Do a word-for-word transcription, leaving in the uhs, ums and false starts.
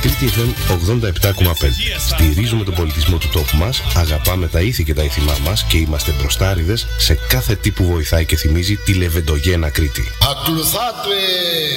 Κρήτη εφ εμ ογδόντα επτά κόμμα πέντε. Στηρίζουμε τον πολιτισμό του τόπου μας, αγαπάμε τα ήθη και τα ήθημά μας και είμαστε μπροστάριδες σε κάθε τι που βοηθάει και θυμίζει τη λεβεντογένα Κρήτη. Ακολουθάτε!